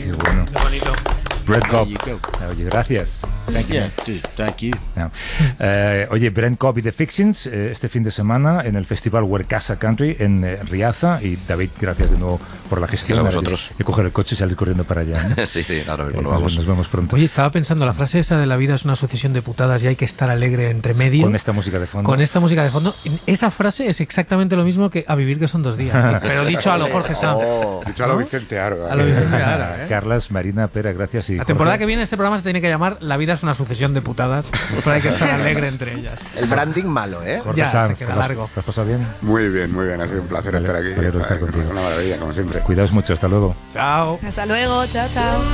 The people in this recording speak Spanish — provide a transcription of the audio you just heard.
Qué bueno. Qué bonito. Brent Cobb. Oye, gracias. Thank you. No. Oye, Brent Cobb y The Fictions este fin de semana en el festival Werkasa Country en Riaza. Y David, gracias de nuevo por la gestión. Gracias a vosotros. Hay que coger el coche y salir corriendo para allá, ¿no? Sí, ahora mismo nos vamos. Nos vemos pronto. Oye, estaba pensando, la frase esa de la vida es una sucesión de putadas y hay que estar alegre entre medio. Con esta música de fondo. Con esta música de fondo. Esa frase es exactamente lo mismo que a vivir que son 2 días. Pero dicho a lo Jorge Sanz. Dicho a lo Vicente Aro. A lo Vicente Aro, ¿eh? Carlas, Marina, Pera, gracias. Y La temporada que viene este programa se tiene que llamar La vida es una sucesión de putadas, pero hay que estar alegre entre ellas. El branding malo, ¿eh? Jorge Ya, Sanz, te queda largo. ¿Te has pasado bien? Muy bien, muy bien. Ha sido un placer estar aquí. Vale, estar contigo. Una maravilla, como siempre. Cuidaos mucho, hasta luego. Chao. Hasta luego, chao, chao.